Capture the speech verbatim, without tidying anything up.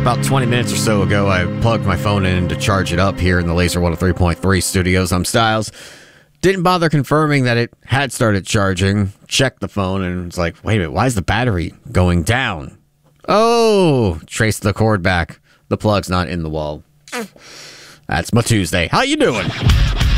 About twenty minutes or so ago, I plugged my phone in to charge it up here in the Laser one oh three point three studios. I'm Styles. Didn't bother confirming that it had started charging. Checked the phone and it's like, wait a minute, why is the battery going down? Oh, traced the cord back. The plug's not in the wall. That's my Tuesday. How you doing?